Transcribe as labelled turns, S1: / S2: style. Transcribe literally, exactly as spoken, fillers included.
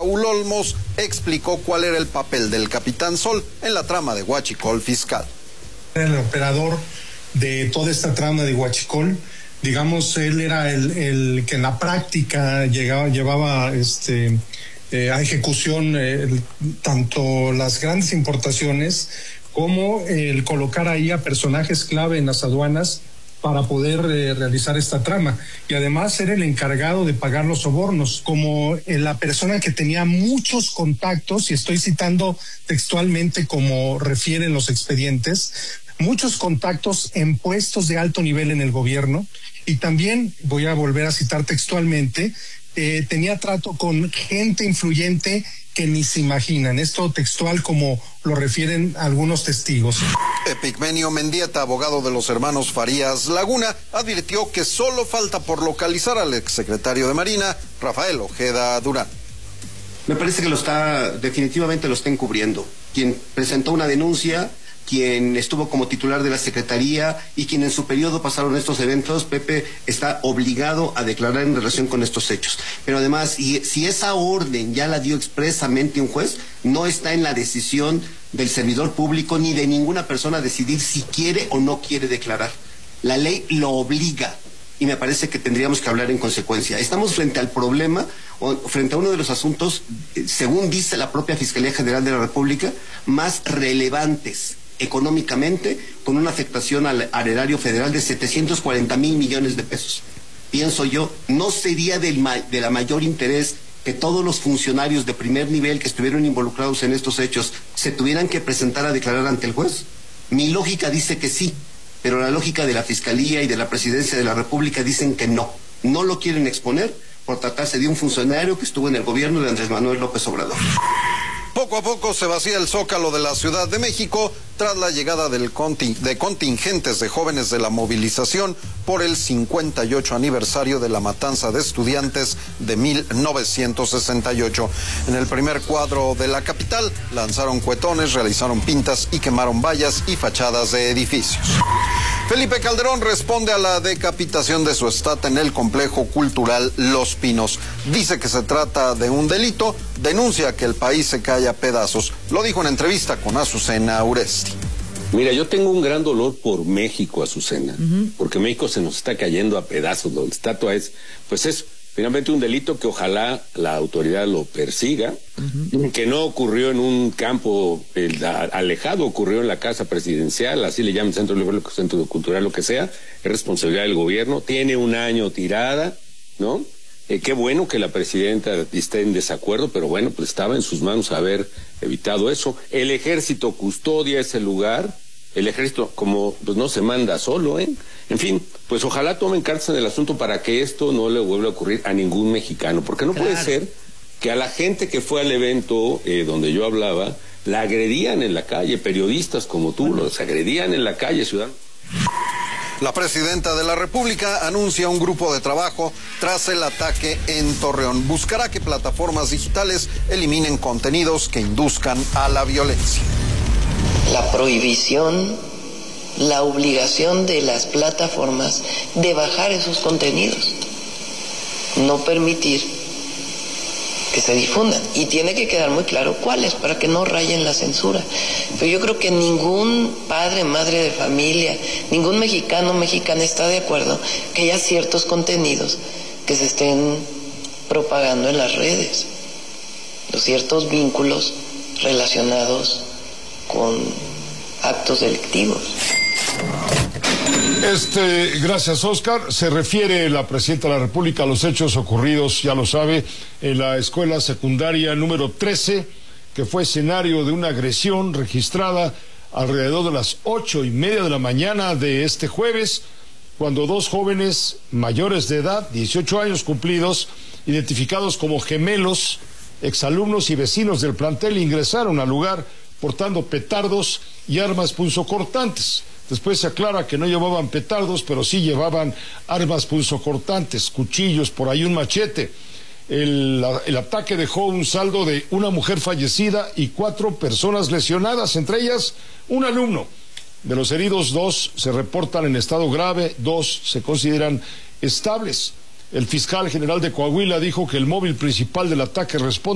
S1: Raúl Olmos explicó cuál era el papel del Capitán Sol en la trama de Huachicol Fiscal.
S2: El operador de toda esta trama de Huachicol, digamos, él era el, el que en la práctica llegaba, llevaba este, eh, a ejecución eh, tanto las grandes importaciones como el colocar ahí a personajes clave en las aduanas para poder eh, realizar esta trama, y además ser el encargado de pagar los sobornos, como eh, la persona que tenía muchos contactos, y estoy citando textualmente como refieren los expedientes, muchos contactos en puestos de alto nivel en el gobierno, y también, voy a volver a citar textualmente, eh, tenía trato con gente influyente que ni se imaginan. Esto textual como lo refieren algunos testigos.
S1: Epigmenio Mendieta, abogado de los hermanos Farías Laguna, advirtió que solo falta por localizar al exsecretario de Marina, Rafael Ojeda Durán.
S3: Me parece que lo está, definitivamente lo está encubriendo. Quien presentó una denuncia, quien estuvo como titular de la Secretaría y quien en su periodo pasaron estos eventos, Pepe está obligado a declarar en relación con estos hechos. Pero además, y si esa orden ya la dio expresamente un juez, no está en la decisión del servidor público ni de ninguna persona decidir si quiere o no quiere declarar. La ley lo obliga. Y me parece que tendríamos que hablar en consecuencia. Estamos frente al problema, o frente a uno de los asuntos, según dice la propia Fiscalía General de la República, más relevantes económicamente, con una afectación al, al erario federal de setecientos cuarenta mil millones de pesos. Pienso yo, ¿no sería del ma de la mayor interés que todos los funcionarios de primer nivel que estuvieron involucrados en estos hechos se tuvieran que presentar a declarar ante el juez? Mi lógica dice que sí, pero la lógica de la Fiscalía y de la Presidencia de la República dicen que no. No lo quieren exponer por tratarse de un funcionario que estuvo en el gobierno de Andrés Manuel López Obrador.
S1: Poco a poco se vacía el Zócalo de la Ciudad de México tras la llegada del conting de contingentes de jóvenes de la movilización por el cincuenta y ocho aniversario de la matanza de estudiantes de mil novecientos sesenta y ocho. En el primer cuadro de la capital lanzaron cuetones, realizaron pintas y quemaron vallas y fachadas de edificios. Felipe Calderón responde a la decapitación de su estatua en el complejo cultural Los Pinos. Dice que se trata de un delito, denuncia que el país se cae a pedazos. Lo dijo en entrevista con Azucena Uresti.
S4: Mira, yo tengo un gran dolor por México, Azucena, uh-huh. porque México se nos está cayendo a pedazos. La estatua es, pues es finalmente un delito que ojalá la autoridad lo persiga, uh-huh. que no ocurrió en un campo el, a, alejado, ocurrió en la casa presidencial, así le llaman centro, centro cultural, lo que sea, es responsabilidad del gobierno, tiene un año tirada, ¿no? Eh, qué bueno que la presidenta esté en desacuerdo, pero bueno, pues estaba en sus manos haber evitado eso. El ejército custodia ese lugar, el ejército como pues no se manda solo, ¿eh? En fin, pues ojalá tomen cartas en el asunto para que esto no le vuelva a ocurrir a ningún mexicano, porque no claro. puede ser que a la gente que fue al evento eh, donde yo hablaba, la agredían en la calle, periodistas como tú, bueno. los agredían en la calle, ciudadanos.
S1: La presidenta de la República anuncia un grupo de trabajo tras el ataque en Torreón. Buscará que plataformas digitales eliminen contenidos que induzcan a la violencia.
S5: La prohibición, la obligación de las plataformas de bajar esos contenidos. No permitir que se difundan. Y tiene que quedar muy claro cuáles, para que no rayen la censura. Pero yo creo que ningún padre, madre de familia, ningún mexicano, mexicana está de acuerdo que haya ciertos contenidos que se estén propagando en las redes. Los ciertos vínculos relacionados con actos delictivos.
S6: Este, gracias, Oscar. Se refiere la presidenta de la República a los hechos ocurridos, ya lo sabe, en la escuela secundaria número trece, que fue escenario de una agresión registrada alrededor de las ocho y media de la mañana de este jueves, cuando dos jóvenes mayores de edad, dieciocho años cumplidos, identificados como gemelos, exalumnos y vecinos del plantel, ingresaron al lugar portando petardos y armas punzocortantes. Después se aclara que no llevaban petardos, pero sí llevaban armas punzocortantes, cuchillos, por ahí un machete. El, el ataque dejó un saldo de una mujer fallecida y cuatro personas lesionadas, entre ellas un alumno. De los heridos, dos se reportan en estado grave, dos se consideran estables. El fiscal general de Coahuila dijo que el móvil principal del ataque responde